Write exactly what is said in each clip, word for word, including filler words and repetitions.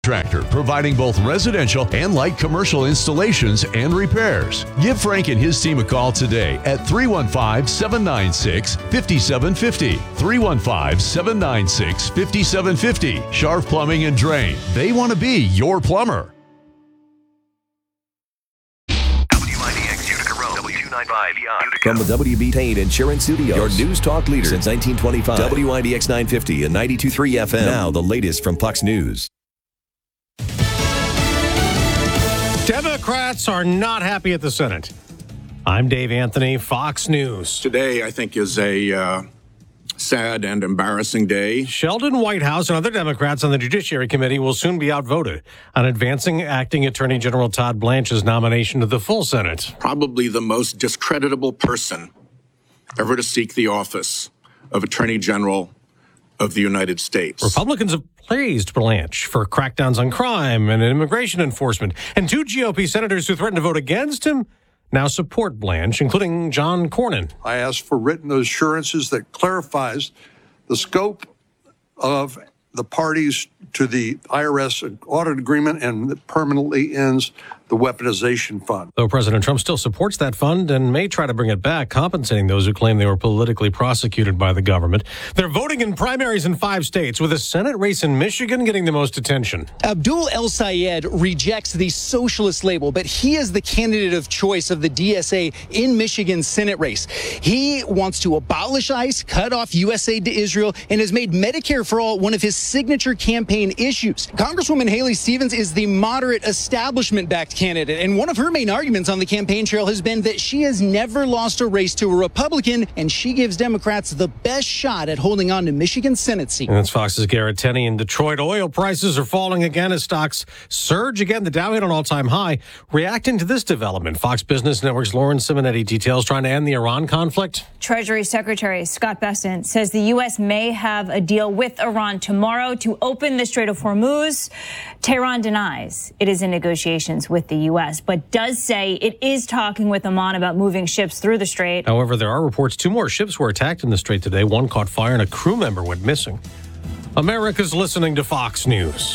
Contractor, providing both residential and light commercial installations and repairs. Give Frank and his team a call today at three one five, seven nine six, five seven five zero. three one five, seven nine six, five seven five zero. Scharf Plumbing and Drain. They want to be your plumber. W I D X Utica Road, W two ninety-five Utica. From the W B Payne Insurance Studios, your news talk leader since nineteen twenty-five. W I D X nine fifty and ninety-two point three F M. Now the latest from Fox News. Democrats are not happy at the Senate. I'm Dave Anthony, Fox News. Today, I think, is a uh, sad and embarrassing day. Sheldon Whitehouse and other Democrats on the Judiciary Committee will soon be outvoted on advancing acting Attorney General Todd Blanche's nomination to the full Senate. Probably the most discreditable person ever to seek the office of Attorney General of the United States. Republicans have praised Blanche for crackdowns on crime and immigration enforcement, and two G O P senators who threatened to vote against him now support Blanche, including John Cornyn. I asked for written assurances that clarifies the scope of the parties to the I R S audit agreement and that permanently ends the weaponization fund. Though President Trump still supports that fund and may try to bring it back, compensating those who claim they were politically prosecuted by the government. They're voting in primaries in five states, with a Senate race in Michigan getting the most attention. Abdul El Sayed rejects the socialist label, but he is the candidate of choice of the D S A in Michigan's Senate race. He wants to abolish ICE, cut off U S aid to Israel, and has made Medicare for All one of his signature campaign issues. Congresswoman Haley Stevens is the moderate establishment-backed candidate, and one of her main arguments on the campaign trail has been that she has never lost a race to a Republican, and she gives Democrats the best shot at holding on to Michigan's Senate seat. And that's Fox's Garrett Tenney. In Detroit, oil prices are falling again as stocks surge again. The Dow hit an all-time high. Reacting to this development, Fox Business Network's Lauren Simonetti details trying to end the Iran conflict. Treasury Secretary Scott Bessent says the U S may have a deal with Iran tomorrow to open the Strait of Hormuz. Tehran denies it is in negotiations with the U S, but does say it is talking with Oman about moving ships through the strait. However, there are reports two more ships were attacked in the strait today. One caught fire and a crew member went missing. America's listening to Fox News.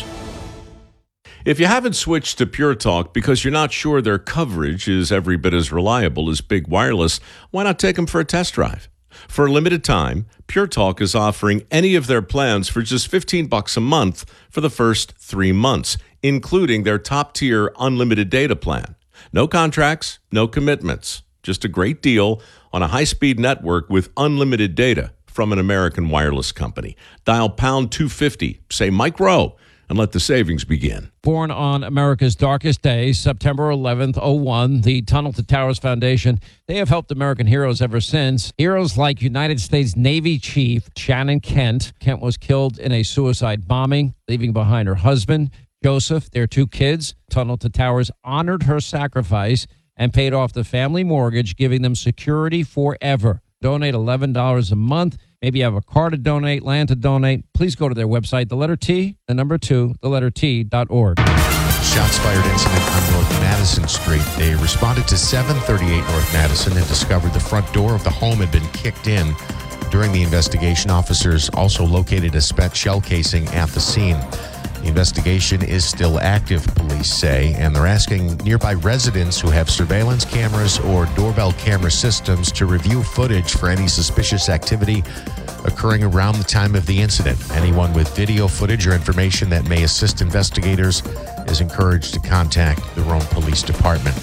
If you haven't switched to Pure Talk because you're not sure their coverage is every bit as reliable as Big Wireless, why not take them for a test drive? For a limited time, Pure Talk is offering any of their plans for just fifteen bucks a month for the first three months, including their top-tier unlimited data plan. No contracts, no commitments, just a great deal on a high-speed network with unlimited data from an American wireless company. Dial pound two fifty, say Mike Rowe, and let the savings begin. Born on America's darkest day, September eleventh, oh one, the Tunnel to Towers Foundation, they have helped American heroes ever since. Heroes like United States Navy Chief Shannon Kent. Kent was killed in a suicide bombing, leaving behind her husband, Joseph, their two kids. Tunnel to Towers honored her sacrifice and paid off the family mortgage, giving them security forever. Donate eleven dollars a month. Maybe you have a car to donate, land to donate. Please go to their website, the letter T, the number two, the letter T dot org. Shots fired incident on North Madison Street. They responded to seven thirty-eight North Madison and discovered the front door of the home had been kicked in. During the investigation, officers also located a spent shell casing at the scene. The investigation is still active, police say, and they're asking nearby residents who have surveillance cameras or doorbell camera systems to review footage for any suspicious activity occurring around the time of the incident. Anyone with video footage or information that may assist investigators is encouraged to contact the Rome Police Department.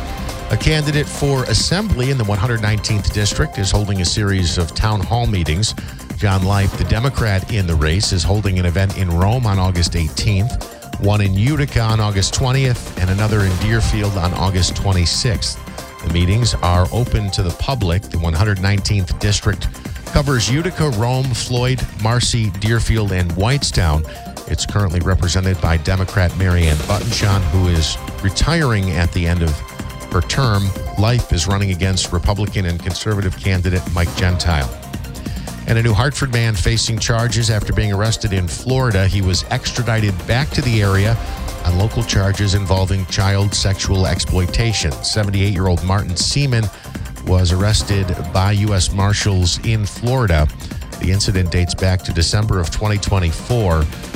A candidate for assembly in the one hundred nineteenth District is holding a series of town hall meetings. John Life, the Democrat in the race, is holding an event in Rome on August eighteenth, one in Utica on August twentieth, and another in Deerfield on August twenty-sixth. The meetings are open to the public. The one hundred nineteenth District covers Utica, Rome, Floyd, Marcy, Deerfield, and Whitestown. It's currently represented by Democrat Marianne Buttonshon, who is retiring at the end of her term. Life is running against Republican and conservative candidate Mike Gentile. And a New Hartford man facing charges after being arrested in Florida. He was extradited back to the area on local charges involving child sexual exploitation. seventy-eight-year-old Martin Seaman was arrested by U S Marshals in Florida. The incident dates back to December of twenty twenty-four.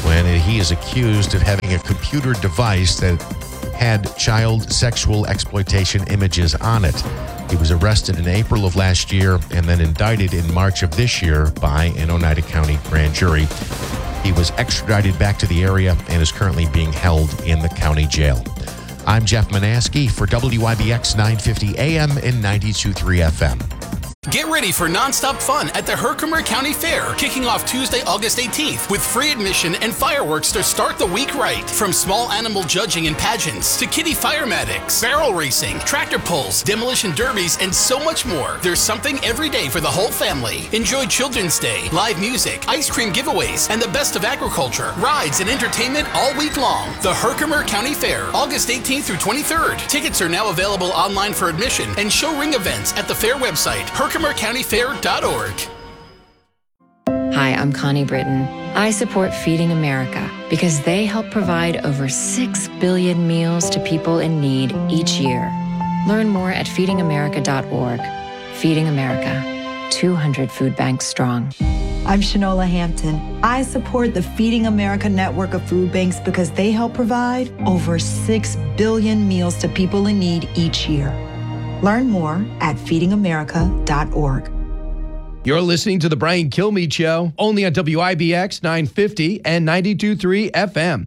when he is accused of having a computer device that had child sexual exploitation images on it. He was arrested in April of last year and then indicted in March of this year by an Oneida County grand jury. He was extradited back to the area and is currently being held in the county jail. I'm Jeff Manaski for W I B X nine fifty A M and ninety-two point three F M. Get ready for nonstop fun at the Herkimer County Fair, kicking off Tuesday, August eighteenth, with free admission and fireworks to start the week right. From small animal judging and pageants to kiddie firematics, barrel racing, tractor pulls, demolition derbies, and so much more. There's something every day for the whole family. Enjoy Children's Day, live music, ice cream giveaways, and the best of agriculture, rides, and entertainment all week long. The Herkimer County Fair, August eighteenth through twenty-third. Tickets are now available online for admission and show ring events at the fair website, herkimer county fair dot org. Hi, I'm Connie Britton. I support Feeding America because they help provide over six billion meals to people in need each year. Learn more at feeding america dot org. Feeding America, two hundred food banks strong. I'm Shanola Hampton. I support the Feeding America network of food banks because they help provide over six billion meals to people in need each year. Learn more at feeding america dot org. You're listening to The Brian Kilmeade Show, only on W I B X nine fifty and ninety-two point three F M.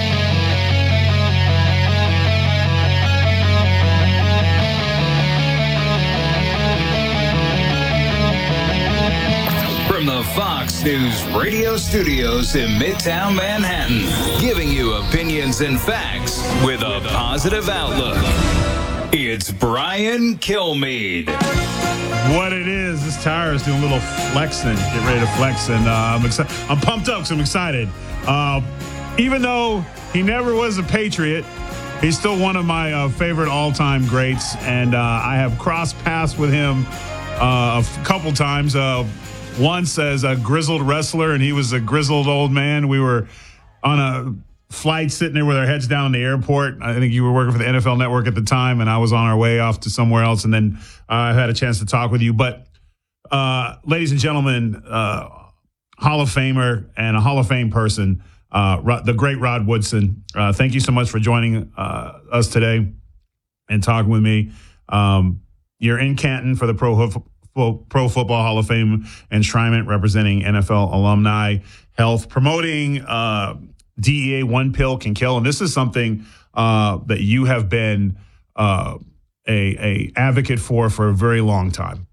From the Fox News radio studios in Midtown Manhattan, giving you opinions and facts with a positive outlook. It's Brian Kilmeade. What it is, this tire is doing a little flexing. Get ready to flex, and uh, I'm excited. I'm pumped up, so I'm excited. Uh, even though he never was a Patriot, he's still one of my uh, favorite all-time greats, and uh, I have crossed paths with him uh, a f- couple times. Uh, once as a grizzled wrestler, and he was a grizzled old man. We were on a flight sitting there with our heads down in the airport. I think you were working for the N F L Network at the time, and I was on our way off to somewhere else, and then I uh, had a chance to talk with you. But, uh, ladies and gentlemen, uh, Hall of Famer and a Hall of Fame person, uh, Rod, the great Rod Woodson. Uh, thank you so much for joining uh, us today and talking with me. Um, you're in Canton for the Pro, Pro Football Hall of Fame enshrinement, representing N F L alumni health, promoting uh, D E A One Pill Can Kill. And this is something uh, that you have been uh, a, a advocate for for a very long time.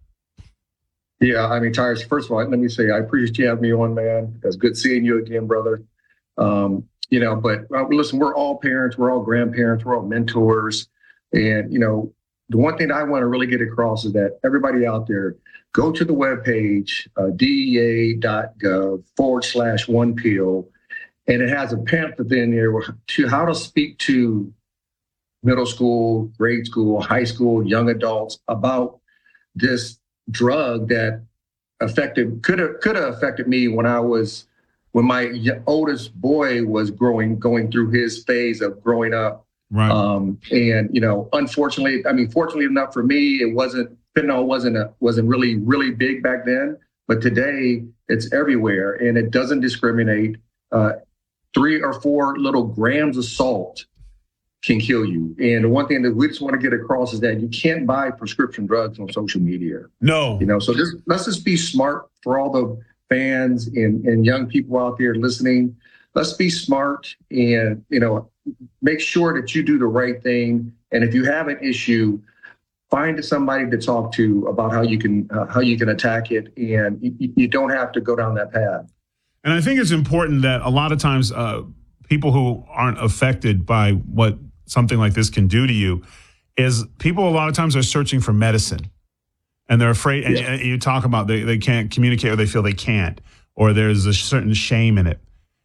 Yeah, I mean, Tyrus, first of all, let me say I appreciate you having me on, man. It's good seeing you again, brother. Um, you know, but uh, listen, we're all parents, we're all grandparents, we're all mentors. And, you know, the one thing I want to really get across is that everybody out there, go to the webpage, uh, dea.gov forward slash one pill. And it has a pamphlet in there to how to speak to middle school, grade school, high school, young adults about this drug that affected, could have could have affected me when I was, when my oldest boy was growing, going through his phase of growing up. Right. Um, and, you know, unfortunately, I mean, fortunately enough for me, it wasn't, fentanyl wasn't a, wasn't really, really big back then. But today it's everywhere and it doesn't discriminate. Uh, three or four little grams of salt can kill you. And the one thing that we just want to get across is that you can't buy prescription drugs on social media. No. You know, so just, let's just be smart for all the fans and, and young people out there listening. Let's be smart and, you know, make sure that you do the right thing. And if you have an issue, find somebody to talk to about how you can uh, how you can attack it. And you, you don't have to go down that path. And I think it's important that a lot of times uh, people who aren't affected by what something like this can do to you is people a lot of times are searching for medicine. And they're afraid, and yeah. you, you talk about they, they can't communicate or they feel they can't, or there's a certain shame in it.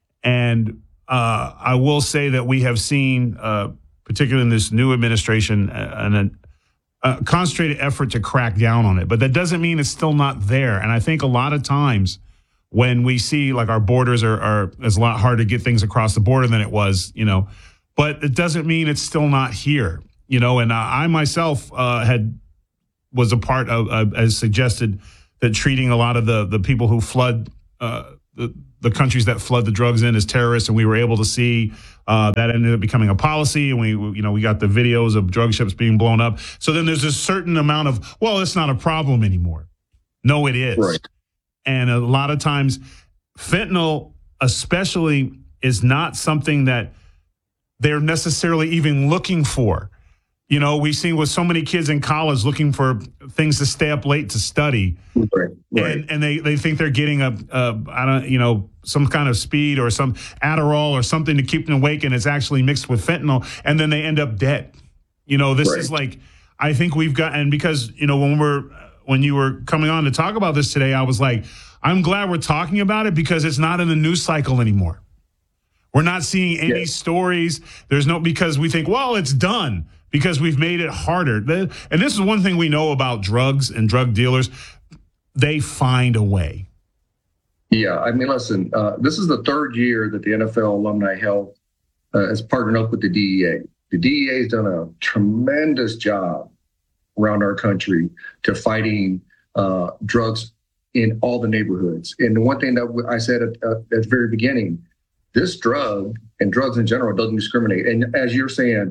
And uh, I will say that we have seen, uh, particularly in this new administration, an, a concentrated effort to crack down on it. But that doesn't mean it's still not there. And I think a lot of times when we see like our borders are, are it's a lot harder to get things across the border than it was, you know, but it doesn't mean it's still not here, you know, and uh, I myself uh, had was a part of, uh, as suggested, that treating a lot of the, the people who flood uh, the, the countries that flood the drugs in as terrorists, and we were able to see uh, that ended up becoming a policy, and we, you know, we got the videos of drug ships being blown up. So then there's a certain amount of, well, it's not a problem anymore. No, it is. Right. And a lot of times, fentanyl especially is not something that they're necessarily even looking for. You know, we've seen with so many kids in college looking for things to stay up late to study, right, right. and and they, they think they're getting a, a I don't you know some kind of speed or some Adderall or something to keep them awake, and it's actually mixed with fentanyl, and then they end up dead. You know, this right. is like, I think we've got, and because you know when we're when you were coming on to talk about this today, I was like, I'm glad we're talking about it because it's not in the news cycle anymore. We're not seeing any yes. stories. There's no, because we think, well, it's done. Because we've made it harder. And this is one thing we know about drugs and drug dealers. They find a way. Yeah, I mean, listen, uh, this is the third year that the N F L Alumni Health uh, has partnered up with the D E A. The D E A has done a tremendous job around our country to fighting uh, drugs in all the neighborhoods. And the one thing that I said at, uh, at the very beginning, this drug and drugs in general doesn't discriminate. And as you're saying,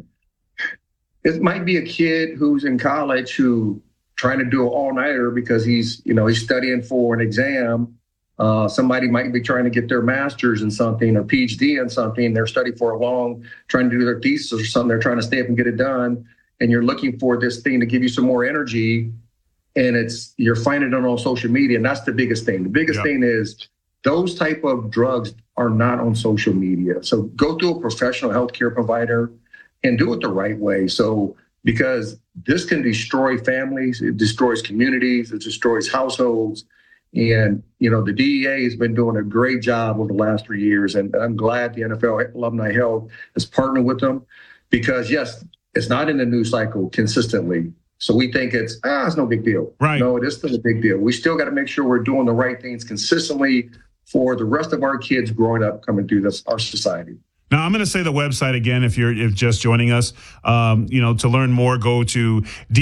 it might be a kid who's in college who trying to do an all-nighter because he's, you know, he's studying for an exam. Uh, somebody might be trying to get their master's in something or P H D in something. They're studying for a long, trying to do their thesis or something. They're trying to stay up and get it done. And you're looking for this thing to give you some more energy. And it's, you're finding it on social media. And that's the biggest thing. The biggest yeah. thing is those type of drugs are not on social media. So go to a professional healthcare provider and do it the right way. So, because this can destroy families, it destroys communities, it destroys households. And, you know, the D E A has been doing a great job over the last three years. And I'm glad the N F L Alumni Health has partnered with them because, yes, it's not in the news cycle consistently. So we think it's, ah, it's no big deal. Right. No, it is still a big deal. We still got to make sure we're doing the right things consistently for the rest of our kids growing up coming through this, our society. Now, I'm going to say the website again if you're if just joining us. Um, you know, to learn more, go to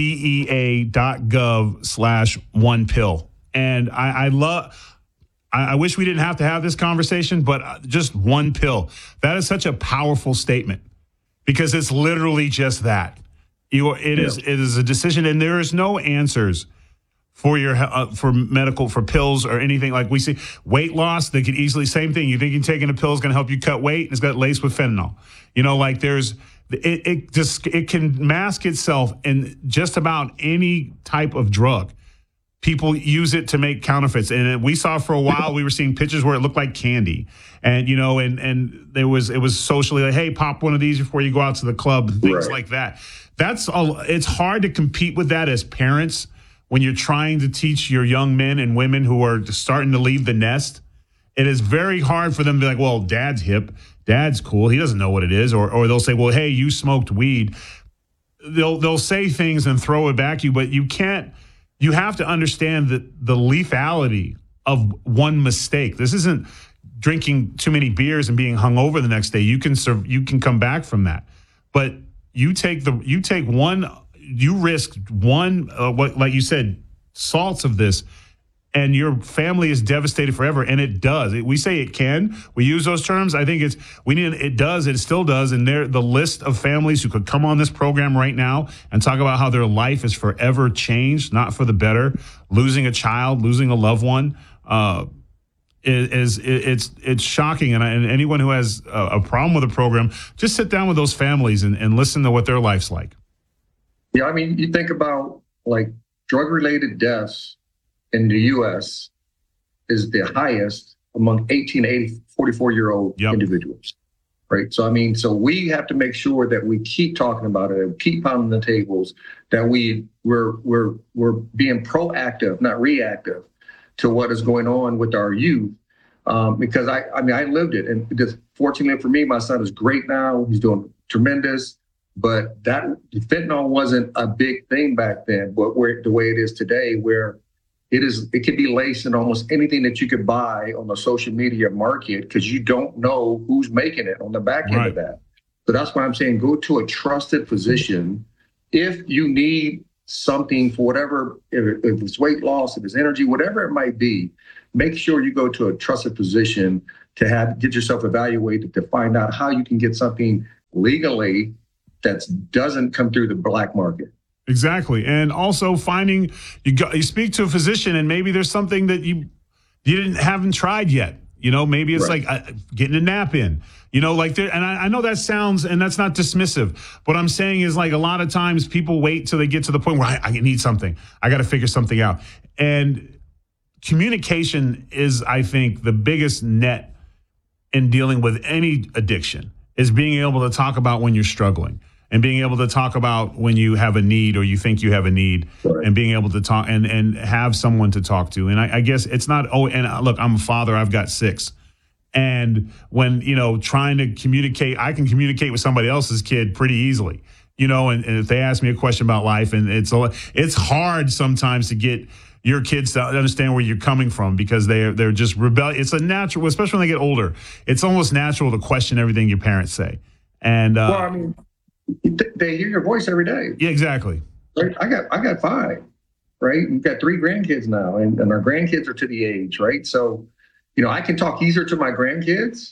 dea.gov slash one pill. And I, I love, I, I wish we didn't have to have this conversation, but just one pill. That is such a powerful statement because it's literally just that. You, it yeah. is it is a decision, and there is no answers for your uh, for medical, for pills or anything. Like we see weight loss, they could easily, same thing. You think you're taking a pill is going to help you cut weight, and it's got laced with fentanyl. You know, like there's, it, it just, it can mask itself in just about any type of drug. People use it to make counterfeits. And we saw for a while, we were seeing pictures where it looked like candy. And, you know, and, and there was, it was socially like, hey, pop one of these before you go out to the club and things right. like that. That's all. It's hard to compete with that as parents when you're trying to teach your young men and women who are starting to leave the nest. It is very hard for them to be like, well, dad's hip, dad's cool, he doesn't know what it is. Or or they'll say, well, hey, you smoked weed. They'll they'll say things and throw it back at you, but you can't, you have to understand that the lethality of one mistake. This isn't drinking too many beers and being hungover the next day. You can serve, you can come back from that. But you take the you take one you risk one, uh, what, like you said, salts of this, and your family is devastated forever. And it does. It, we say it can. We use those terms. I think it's, we need, it does. It still does. And there, the list of families who could come on this program right now and talk about how their life is forever changed, not for the better, losing a child, losing a loved one, uh, is, is it's it's shocking. And, I, and anyone who has a, a problem with the program, just sit down with those families and, and listen to what their life's like. Yeah, I mean, you think about like drug-related deaths in the U S is the highest among eighteen to forty-four-year-old yep. individuals, right? So, I mean, so we have to make sure that we keep talking about it, keep pounding the tables, that we, we're, we're, we're being proactive, not reactive to what is going on with our youth. Um, because I, I mean, I lived it. And just fortunately for me, my son is great now. He's doing tremendous. But that fentanyl wasn't a big thing back then, but where the way it is today, where it is, it can be laced in almost anything that you could buy on the social media market because you don't know who's making it on the back end right. of that. So that's why I'm saying go to a trusted physician. If you need something for whatever, if, if it's weight loss, if it's energy, whatever it might be, make sure you go to a trusted physician to have get yourself evaluated to find out how you can get something legally that doesn't come through the black market. Exactly. And also finding, you go, you speak to a physician and maybe there's something that you you didn't haven't tried yet. You know, maybe it's right. like uh, getting a nap in, you know, like there. And I, I know that sounds, and that's not dismissive. What I'm saying is like a lot of times people wait till they get to the point where I, I need something. I got to figure something out. And communication is, I think, the biggest net in dealing with any addiction is being able to talk about when you're struggling. And being able to talk about when you have a need or you think you have a need, right. and being able to talk and, and have someone to talk to. And I, I guess it's not, oh, and look, I'm a father, I've got six. And when, you know, trying to communicate, I can communicate with somebody else's kid pretty easily, you know, and, and if they ask me a question about life, and it's, it's hard sometimes to get your kids to understand where you're coming from because they're, they're just rebellious. It's a natural, especially when they get older, it's almost natural to question everything your parents say. And, uh, well, I mean, they hear your voice every day. Yeah, exactly. Right. I got I got five, right? We've got three grandkids now, and, and our grandkids are to the age, right? So, you know, I can talk easier to my grandkids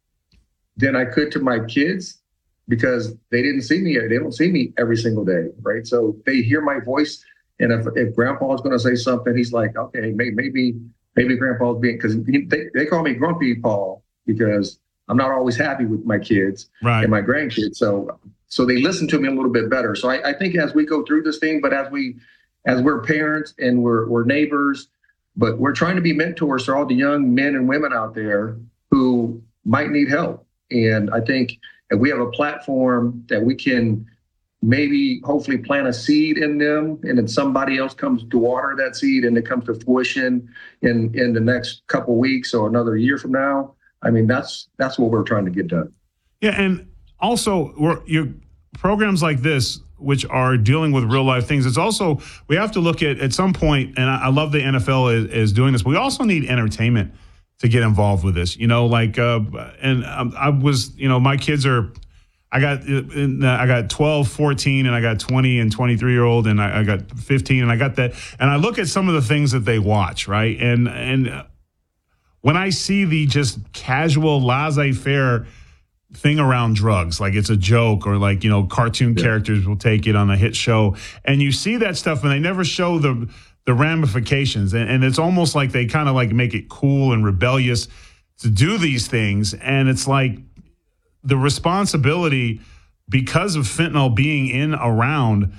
than I could to my kids because they didn't see me. They don't see me every single day, right? So they hear my voice, and if if Grandpa's going to say something, he's like, okay, maybe maybe maybe Grandpa's being, because they they call me Grumpy Paul because I'm not always happy with my kids right. and my grandkids. So. So they listen to me a little bit better. So I, I think as we go through this thing, but as we, as we're parents and we're we're neighbors, but we're trying to be mentors to all the young men and women out there who might need help. And I think if we have a platform that we can maybe hopefully plant a seed in them, and then somebody else comes to water that seed and it comes to fruition in, in the next couple of weeks or another year from now. I mean, that's that's what we're trying to get done. Yeah, and also, we're, your programs like this, which are dealing with real life things, it's also, we have to look at, at some point, and I, I love the N F L is, is doing this, but we also need entertainment to get involved with this, you know, like, uh, and um, I was, you know, my kids are, I got, I got twelve, fourteen, and I got twenty and twenty-three year old, and I, I got fifteen, and I got that, and I look at some of the things that they watch, right, and, and when I see the just casual laissez-faire thing around drugs, like it's a joke, or like, you know, cartoon yeah. characters will take it on a hit show, and you see that stuff and they never show the the ramifications, and, and it's almost like they kind of like make it cool and rebellious to do these things. And it's like the responsibility, because of fentanyl being in around,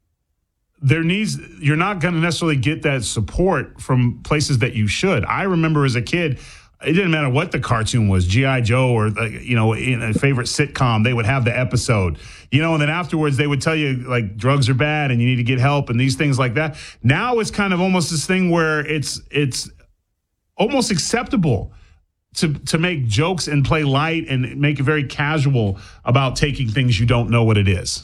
there needs, you're not going to necessarily get that support from places that you should. I remember as a kid, it didn't matter what the cartoon was, G I Joe or, uh, you know, in a favorite sitcom, they would have the episode, you know, and then afterwards they would tell you like drugs are bad and you need to get help and these things like that. Now it's kind of almost this thing where it's it's almost acceptable to to make jokes and play light and make it very casual about taking things you don't know what it is.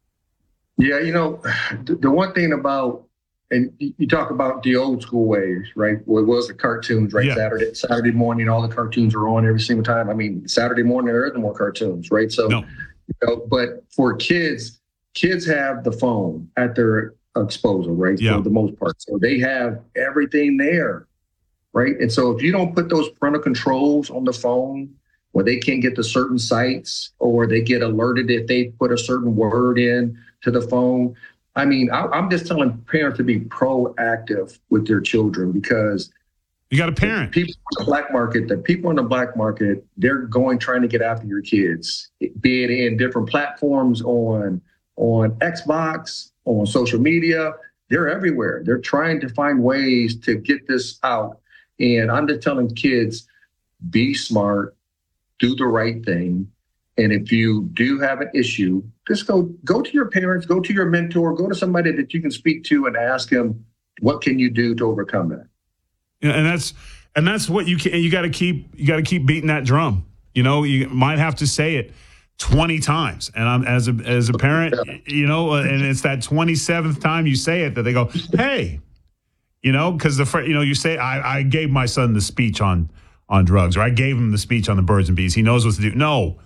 Yeah, you know, the, the one thing about, and you talk about the old school ways, right? Well, it was the cartoons, right? Yeah. Saturday Saturday morning, all the cartoons are on every single time. I mean, Saturday morning, there isn't more cartoons, right? So, no. you know, but for kids, kids have the phone at their disposal, right? Yeah. For the most part. So they have everything there, right? And so if you don't put those parental controls on the phone where they can't get to certain sites, or they get alerted if they put a certain word in to the phone, I mean, I, I'm just telling parents to be proactive with their children, because you got a parent. People in the black market, the people in the black market, they're going trying to get after your kids, be it in different platforms on on Xbox, on social media. They're everywhere. They're trying to find ways to get this out. And I'm just telling kids, be smart, do the right thing. And if you do have an issue, just go go to your parents, go to your mentor, go to somebody that you can speak to and ask them, what can you do to overcome that? Yeah, and that's and that's what you can. You got to keep you got to keep beating that drum. You know, you might have to say it twenty times. And I'm as a as a parent, you know, and it's that twenty-seventh time you say it that they go, hey, you know, because the you know you say I, I gave my son the speech on on drugs, or I gave him the speech on the birds and bees. He knows what to do. No.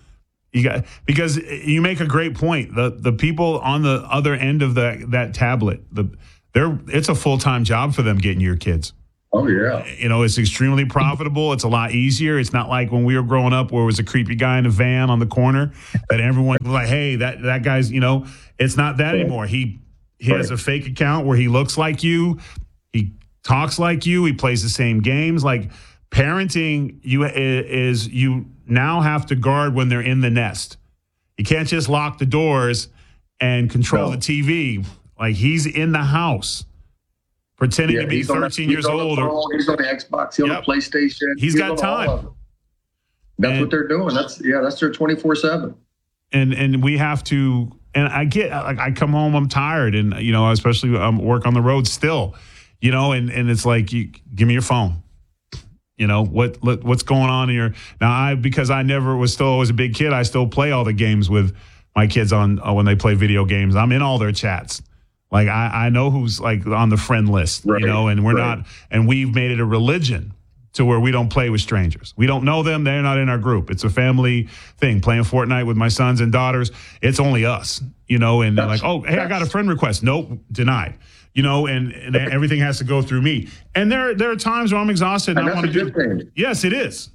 You got because you make a great point. The the people on the other end of the that tablet, the they're it's a full-time job for them getting your kids. Oh yeah. You know, it's extremely profitable. It's a lot easier. It's not like when we were growing up where it was a creepy guy in a van on the corner that everyone was like, hey, that that guy's, you know, it's not that right. anymore. He he right. has a fake account where he looks like you, he talks like you, he plays the same games. Like parenting you is you now have to guard when they're in the nest. You can't just lock the doors and control no. the T V. Like he's in the house pretending yeah, to be thirteen the, years old. Phone, or, he's on the Xbox, he's yep. on the PlayStation. He's, he's got time. That's and, what they're doing. That's yeah, that's their twenty-four seven. And and we have to, and I get, like I come home, I'm tired, and, you know, especially I'm work on the road still, you know, and, and it's like, you, give me your phone. You know, what, what what's going on here? Now, I because I never was still always a big kid, I still play all the games with my kids on uh, when they play video games. I'm in all their chats. Like, I, I know who's, like, on the friend list, right. you know, and we're right. not, and we've made it a religion to where we don't play with strangers. We don't know them. They're not in our group. It's a family thing. Playing Fortnite with my sons and daughters, it's only us, you know, and that's, like, oh, hey, I got a friend request. Nope, denied. You know, and, and everything has to go through me. And there, there are times where I'm exhausted and, and I want to do. Thing. Yes, it is.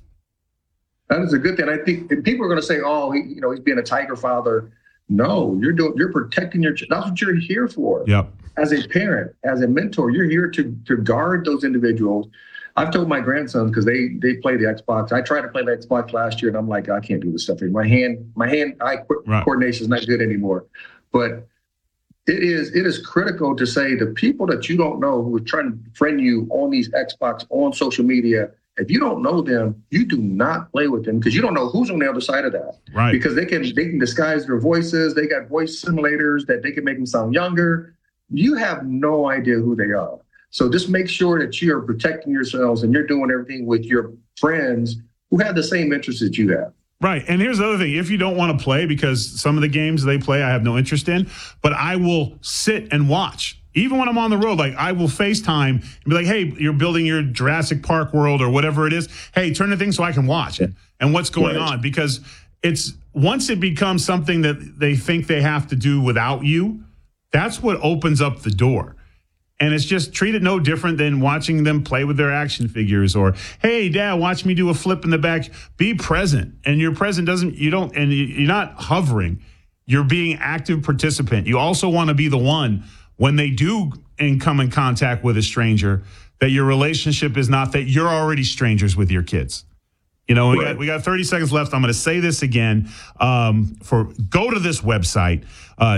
That is a good thing. I think people are going to say, "Oh, he, you know, he's being a tiger father." No, you're doing. You're protecting your. That's what you're here for. Yep. As a parent, as a mentor, you're here to to guard those individuals. I've told my grandsons because they they play the Xbox. I tried to play the Xbox last year, and I'm like, I can't do this stuff anymore. My hand, my hand eye right. coordination is not good anymore. But It is it is critical to say the people that you don't know who are trying to friend you on these Xbox, on social media, if you don't know them, you do not play with them because you don't know who's on the other side of that. Right. Because they can they can disguise their voices. They got voice simulators that they can make them sound younger. You have no idea who they are. So just make sure that you're protecting yourselves and you're doing everything with your friends who have the same interests that you have. Right. And here's the other thing. If you don't want to play, because some of the games they play I have no interest in, but I will sit and watch. Even when I'm on the road, like I will FaceTime and be like, hey, you're building your Jurassic Park world or whatever it is. Hey, turn the thing so I can watch it and what's going right. on. Because it's once it becomes something that they think they have to do without you, that's what opens up the door. And it's just treat it no different than watching them play with their action figures or, hey, Dad, watch me do a flip in the back. Be present. And your present doesn't, you don't, and you're not hovering. You're being active participant. You also want to be the one when they do in come in contact with a stranger, that your relationship is not that you're already strangers with your kids. You know, we got we got thirty seconds left. I'm going to say this again. Um, for go to this website, uh,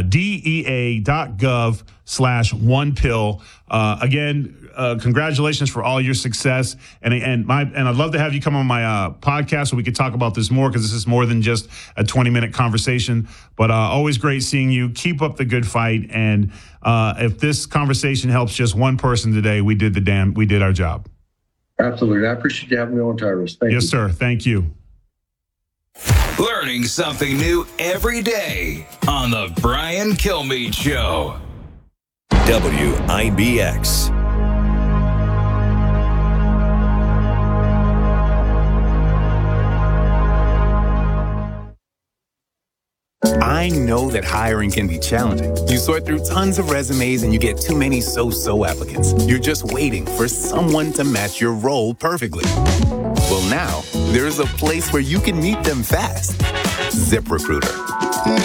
dea.gov slash one pill. Uh, again, uh, congratulations for all your success. And and my and I'd love to have you come on my uh, podcast so we could talk about this more because this is more than just a twenty minute conversation. But uh, always great seeing you. Keep up the good fight. And uh, if this conversation helps just one person today, we did the damn we did our job. Absolutely. I appreciate you having me on, Tyrus. Thank yes, you. sir. Thank you. Learning something new every day on the Brian Kilmeade Show. W I B X. I know that hiring can be challenging. You sort through tons of resumes and you get too many so-so applicants. You're just waiting for someone to match your role perfectly. Well, now there's a place where you can meet them fast. ZipRecruiter.